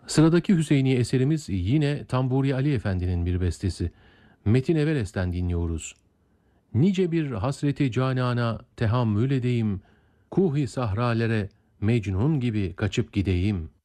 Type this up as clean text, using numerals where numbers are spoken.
Sıradaki Hüseyini eserimiz yine Tamburi Ali Efendi'nin bir bestesi. Metin Everest'ten dinliyoruz. Nice bir hasreti canana tehammül edeyim, kuhi sahralere Mecnun gibi kaçıp gideyim.